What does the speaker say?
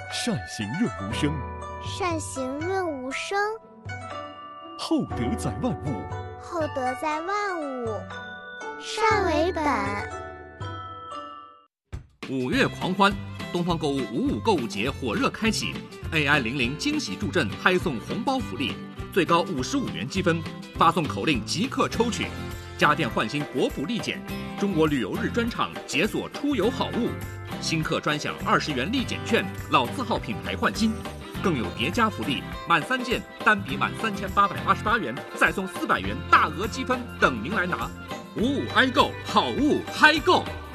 善行润无声， 善行润无声， 厚德载万物， 厚德载万物，善为本。 5月狂欢，东方购物55购物节火热开启 ，AI00惊喜助阵拍送红包福利，最高55元积分，发送口令即刻抽取，家电换新国补立减，中国旅游日专场解锁出游好物，新客专享20元立减券，老字号品牌换新，更有叠加福利，满3件单笔满3888元，再送400元大额积分等您来拿。55i购好物嗨购。